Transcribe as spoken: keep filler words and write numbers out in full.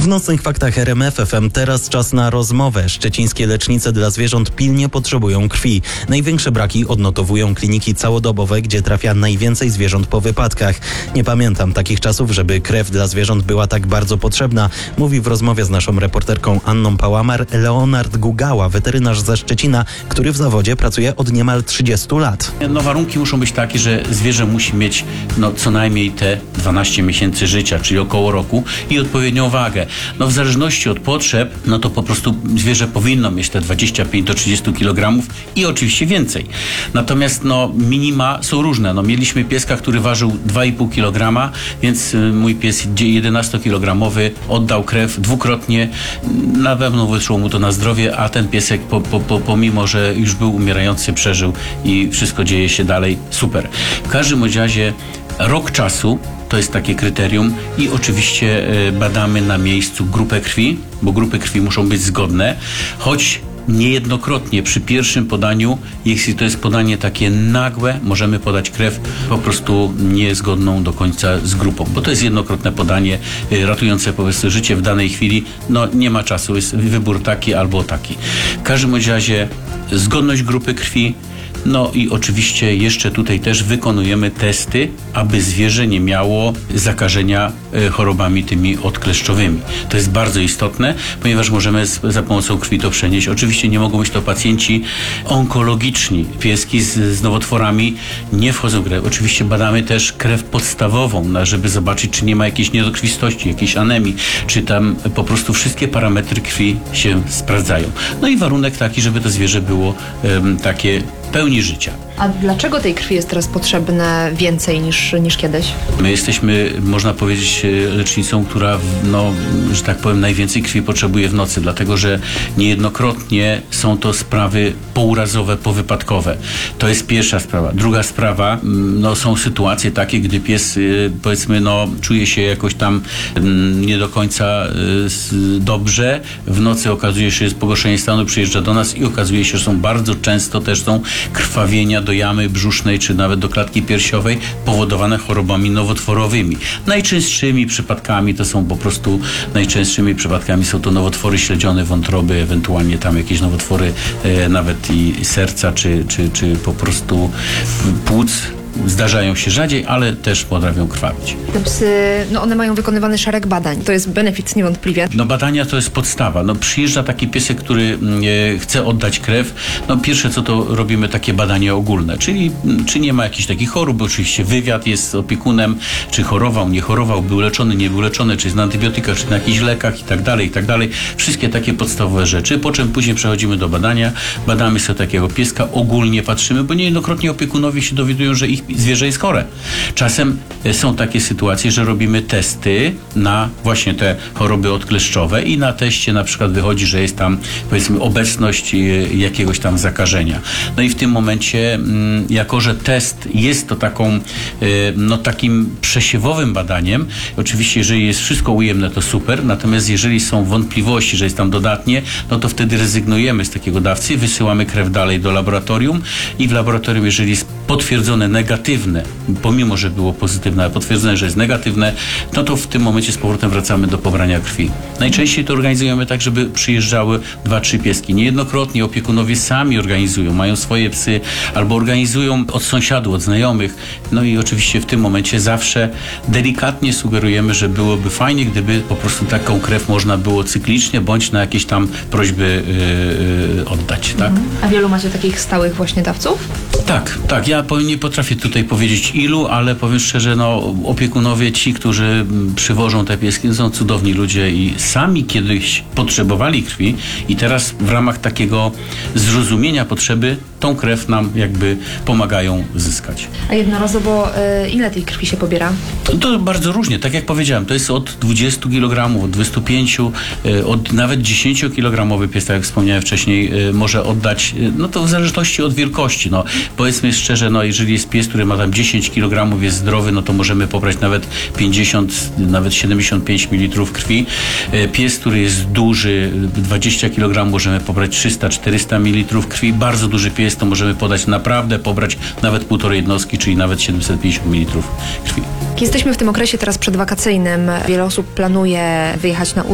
W Nocnych Faktach R M F F M teraz czas na rozmowę. Szczecińskie lecznice dla zwierząt pilnie potrzebują krwi. Największe braki odnotowują kliniki całodobowe, gdzie trafia najwięcej zwierząt po wypadkach. Nie pamiętam takich czasów, żeby krew dla zwierząt była tak bardzo potrzebna, mówi w rozmowie z naszą reporterką Anną Pałamar Leonard Gugała, weterynarz ze Szczecina, który w zawodzie pracuje od niemal trzydziestu lat. No, warunki muszą być takie, że zwierzę musi mieć no, co najmniej te dwanaście miesięcy życia, czyli około roku i odpowiednią wagę. No w zależności od potrzeb, no to po prostu zwierzę powinno mieć te dwadzieścia pięć do trzydziestu kilogramów i oczywiście więcej. Natomiast no minima są różne. No mieliśmy pieska, który ważył dwa i pół kilograma, więc y, mój pies jedenastokilogramowy oddał krew dwukrotnie. Na pewno wyszło mu to na zdrowie, a ten piesek po, po, po, pomimo, że już był umierający, przeżył i wszystko dzieje się dalej super. W każdym bądź razie rok czasu to jest takie kryterium i oczywiście badamy na miejscu grupę krwi, bo grupy krwi muszą być zgodne, choć niejednokrotnie przy pierwszym podaniu, jeśli to jest podanie takie nagłe, możemy podać krew po prostu niezgodną do końca z grupą, bo to jest jednokrotne podanie ratujące po prostu życie w danej chwili. No nie ma czasu, jest wybór taki albo taki. W każdym bądź razie zgodność grupy krwi. No i oczywiście jeszcze tutaj też wykonujemy testy, aby zwierzę nie miało zakażenia chorobami tymi odkleszczowymi. To jest bardzo istotne, ponieważ możemy z, za pomocą krwi to przenieść. Oczywiście nie mogą być to pacjenci onkologiczni. Pieski z, z nowotworami nie wchodzą w grę. Oczywiście badamy też krew podstawową, żeby zobaczyć, czy nie ma jakiejś niedokrwistości, jakiejś anemii, czy tam po prostu wszystkie parametry krwi się sprawdzają. No i warunek taki, żeby to zwierzę było um, takie pełni życia. A dlaczego tej krwi jest teraz potrzebne więcej niż, niż kiedyś? My jesteśmy, można powiedzieć, lecznicą, która, no, że tak powiem, najwięcej krwi potrzebuje w nocy, dlatego że niejednokrotnie są to sprawy pourazowe, powypadkowe. To jest pierwsza sprawa. Druga sprawa, no, są sytuacje takie, gdy pies, powiedzmy, no, czuje się jakoś tam nie do końca dobrze. W nocy okazuje się, że jest pogorszenie stanu, przyjeżdża do nas i okazuje się, że są bardzo często też są krwawienia do jamy brzusznej, czy nawet do klatki piersiowej powodowane chorobami nowotworowymi. Najczęstszymi przypadkami to są po prostu, najczęstszymi przypadkami są to nowotwory śledzione wątroby, ewentualnie tam jakieś nowotwory e, nawet i serca, czy, czy, czy po prostu płuc. Zdarzają się rzadziej, ale też potrafią krwawić. Te psy, no one mają wykonywany szereg badań. To jest benefit niewątpliwie. No badania to jest podstawa. No przyjeżdża taki piesek, który e, chce oddać krew. No pierwsze co to robimy takie badanie ogólne, czyli czy nie ma jakichś takich chorób, bo oczywiście wywiad jest z opiekunem, czy chorował, nie chorował, był leczony, nie był leczony, czy jest na antybiotykach, czy na jakichś lekach i tak dalej, i tak dalej. Wszystkie takie podstawowe rzeczy, po czym później przechodzimy do badania. Badamy sobie takiego pieska, ogólnie patrzymy, bo niejednokrotnie opiekunowie się dowiadują, że ich zwierzę jest chore. Czasem są takie sytuacje, że robimy testy na właśnie te choroby odkleszczowe i na teście na przykład wychodzi, że jest tam, powiedzmy, obecność jakiegoś tam zakażenia. No i w tym momencie, jako że test jest to taką, no takim przesiewowym badaniem, oczywiście jeżeli jest wszystko ujemne, to super, natomiast jeżeli są wątpliwości, że jest tam dodatnie, no to wtedy rezygnujemy z takiego dawcy, wysyłamy krew dalej do laboratorium i w laboratorium, jeżeli jest potwierdzone negatywne, pomimo, że było pozytywne, ale potwierdzone, że jest negatywne, no to w tym momencie z powrotem wracamy do pobrania krwi. Najczęściej to organizujemy tak, żeby przyjeżdżały dwa, trzy pieski. Niejednokrotnie opiekunowie sami organizują, mają swoje psy, albo organizują od sąsiadów, od znajomych. No i oczywiście w tym momencie zawsze delikatnie sugerujemy, że byłoby fajnie, gdyby po prostu taką krew można było cyklicznie, bądź na jakieś tam prośby yy, yy, oddać, tak? A wielu macie takich stałych właśnie dawców? Tak, tak. Ja nie potrafię tutaj powiedzieć ilu, ale powiem szczerze, no opiekunowie ci, którzy przywożą te pieski, są cudowni ludzie i sami kiedyś potrzebowali krwi i teraz w ramach takiego zrozumienia potrzeby tą krew nam jakby pomagają zyskać. A jednorazowo y, ile tej krwi się pobiera? To, to bardzo różnie, tak jak powiedziałem, to jest od dwudziestu kilogramów, od dwudziestu pięciu, y, od nawet dziesięciokilogramowy pies, tak jak wspomniałem wcześniej, y, może oddać, y, no to w zależności od wielkości. No, powiedzmy szczerze, no jeżeli jest pies, który ma tam dziesięć kilogramów, jest zdrowy, no to możemy pobrać nawet pięćdziesiąt, nawet siedemdziesiąt pięć mililitrów krwi. Y, pies, który jest duży, dwadzieścia kilogramów, możemy pobrać trzysta czterysta mililitrów krwi. Bardzo duży pies, to możemy podać naprawdę, pobrać nawet półtorej jednostki, czyli nawet siedemset pięćdziesiąt mililitrów krwi. Jesteśmy w tym okresie teraz przedwakacyjnym. Wiele osób planuje wyjechać na